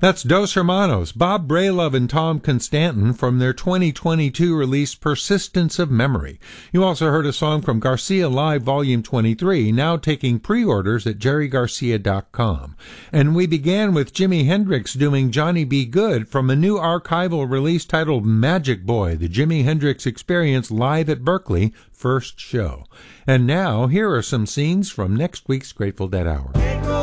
That's Dos Hermanos, Bob Brailov and Tom Constantin from their 2022 release Persistence of Memory. You also heard a song from Garcia Live Volume 23, now taking pre-orders at jerrygarcia.com. And we began with Jimi Hendrix doing Johnny B. Good from a new archival release titled Magic Boy, the Jimi Hendrix Experience Live at Berkeley first show. And now, here are some scenes from next week's Grateful Dead Hour.